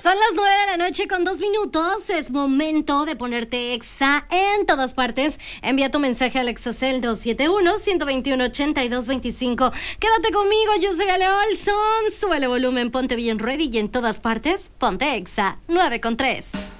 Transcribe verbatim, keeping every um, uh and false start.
Son las nueve de la noche con dos minutos. Es momento de ponerte Exa en todas partes. Envía tu mensaje al Exacel dos siete uno, uno dos uno, ocho dos dos cinco. Quédate conmigo, yo soy Ale Olson. Súbele volumen, ponte bien ready y en todas partes, ponte Exa nueve con tres.